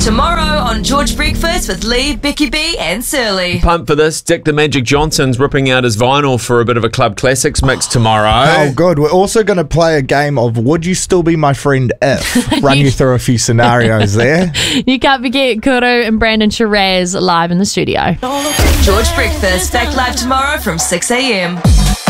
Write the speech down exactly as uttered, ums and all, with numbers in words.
Tomorrow on George Breakfast with Lee, Becky B and Surly. Pumped for this. Dick the Magic Johnson's ripping out his vinyl for a bit of a Club Classics mix tomorrow. Oh, good. We're also going to play a game of Would You Still Be My Friend If? Run you through a few scenarios there. You can't forget Kuru and Brandon Shiraz live in the studio. George Breakfast back live tomorrow from six a.m.